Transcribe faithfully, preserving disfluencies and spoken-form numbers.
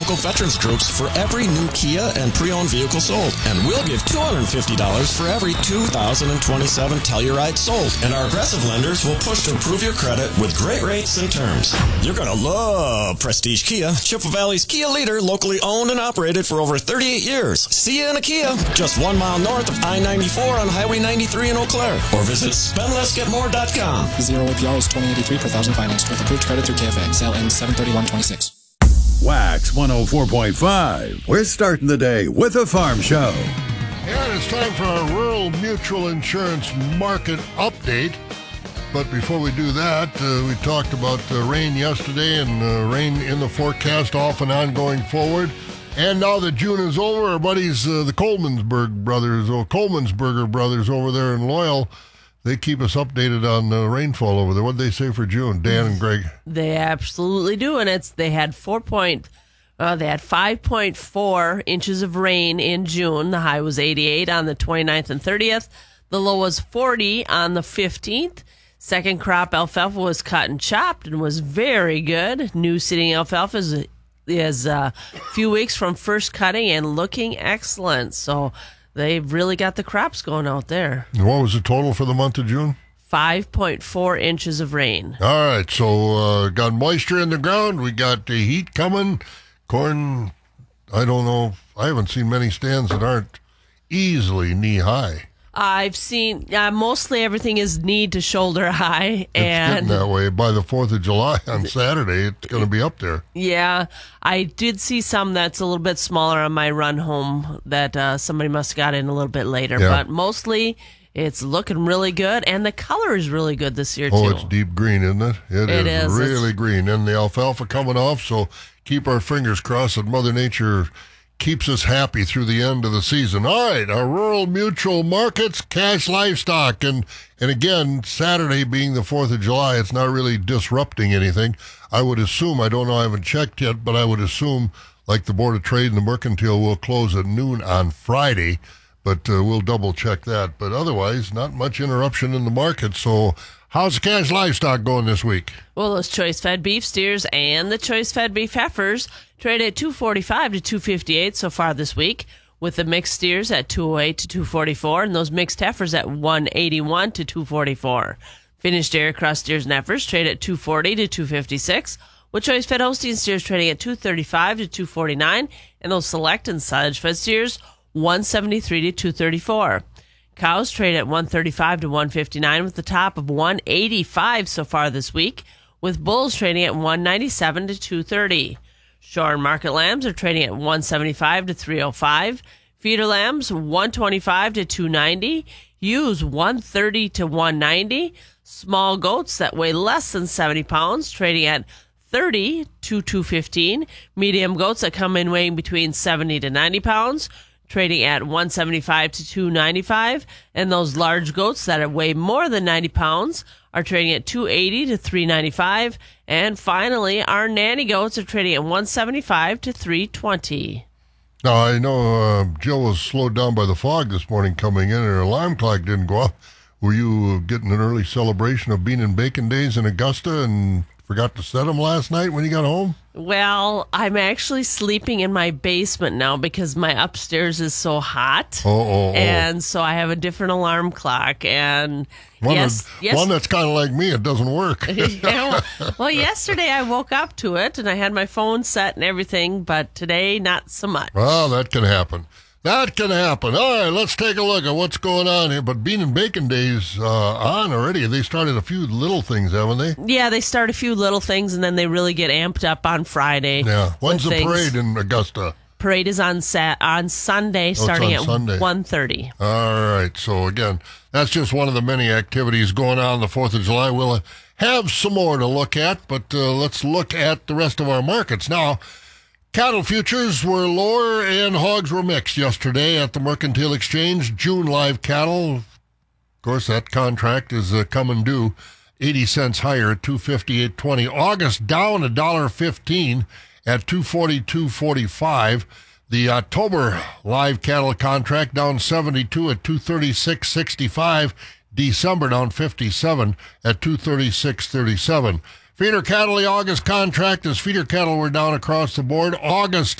local veterans groups for every new Kia and pre-owned vehicle sold. And we'll give two hundred fifty dollars for every two thousand twenty-seven Telluride sold. And our aggressive lenders will push to improve your credit with great rates and terms. You're going to love Prestige Kia, Chippewa Valley's Kia leader, locally owned and operated for over thirty-eight years. See you in a Kia, just one mile north of I ninety-four on Highway ninety-three in Eau Claire. Or visit spend less get more dot com. Zero A P R is twenty eighty-three per thousand financed with approved credit through K F A. Sale ends seven thirty-one twenty-six. Wax one oh four point five. We're starting the day with a farm show. And it's time for our Rural Mutual Insurance Market Update. But before we do that, uh, we talked about uh, rain yesterday and uh, rain in the forecast off and on going forward. And now that June is over, our buddies, uh, the Colemansburg brothers, or Colemansburger brothers over there in Loyal, they keep us updated on uh, rainfall over there. What did they say for June, Dan and Greg? They absolutely do, and it's they had four point, uh, they had five point four inches of rain in June. The high was eighty-eight on the twenty-ninth and thirtieth. The low was forty on the fifteenth. Second crop alfalfa was cut and chopped and was very good. New seeding alfalfa is is a few weeks from first cutting and looking excellent. So they've really got the crops going out there. And what was the total for the month of June? five point four inches of rain. All right, so uh, got moisture in the ground. We got the heat coming. Corn, I don't know. I haven't seen many stands that aren't easily knee-high. I've seen uh, mostly everything is knee to shoulder high. It's and getting that way. By the fourth of July on Saturday, it's going to be up there. Yeah, I did see some that's a little bit smaller on my run home that uh, somebody must have got in a little bit later. Yeah. But mostly it's looking really good, and the color is really good this year, Oh, too. it's deep green, isn't it? It, It is, is. really It's- green. And the alfalfa coming off, so keep our fingers crossed that Mother Nature keeps us happy through the end of the season. All right, our rural mutual markets, cash livestock. And, and again, Saturday being the fourth of July, it's not really disrupting anything. I would assume, I don't know, I haven't checked yet, but I would assume, like the Board of Trade and the Mercantile will close at noon on Friday, but uh, we'll double check that. But otherwise, not much interruption in the market. So how's the cash livestock going this week? Well, those choice-fed beef steers and the choice-fed beef heifers trade at two forty-five to two fifty-eight so far this week, with the mixed steers at two oh eight to two forty-four and those mixed heifers at one eighty-one to two forty-four. Finished dairy cross steers and heifers trade at two forty to two fifty-six, with choice-fed Holstein steers trading at two thirty-five to two forty-nine, and those select and silage-fed steers one seventy-three to two thirty-four. Cows trade at one thirty-five to one fifty-nine, with the top of one eighty-five so far this week, with bulls trading at one ninety-seven to two thirty. Shorn market lambs are trading at one seventy-five to three oh five. Feeder lambs one twenty-five to two ninety. Ewes one thirty to one ninety. Small goats that weigh less than seventy pounds trading at thirty to two fifteen. Medium goats that come in weighing between seventy to ninety pounds trading at one seventy-five to two ninety-five, and those large goats that weigh more than ninety pounds are trading at two eighty to three ninety-five, and finally our nanny goats are trading at one seventy-five to three twenty. Now, I know uh, Jill was slowed down by the fog this morning coming in, and her alarm clock didn't go off. Were you getting an early celebration of Bean and Bacon Days in Augusta and forgot to set them last night when you got home? Well, I'm actually sleeping in my basement now because my upstairs is so hot. Oh, oh, oh. And so I have a different alarm clock. And One, yes, that, yes. one that's kind of like me, it doesn't work. Yeah, well, well, yesterday I woke up to it and I had my phone set and everything, but today not so much. Well, that can happen. That can happen. All right, let's take a look at what's going on here. But Bean and Bacon Days uh, on already. They started a few little things, haven't they? Yeah, they start a few little things and then they really get amped up on Friday. Yeah. When's the with things. parade in Augusta? Parade is on sat on Sunday, starting on Sunday. at one thirty. All right. So, again, that's just one of the many activities going on the fourth of July. We'll uh, have some more to look at, but uh, let's look at the rest of our markets. Now, cattle futures were lower and hogs were mixed yesterday at the Mercantile Exchange. June live cattle, of course, that contract is uh, coming due, eighty cents higher at two fifty-eight twenty. August down one dollar fifteen at two forty-two forty-five. The October live cattle contract down seventy-two at two thirty-six sixty-five. December down fifty-seven at two thirty-six thirty-seven. Feeder cattle, the August contract, as feeder cattle were down across the board. August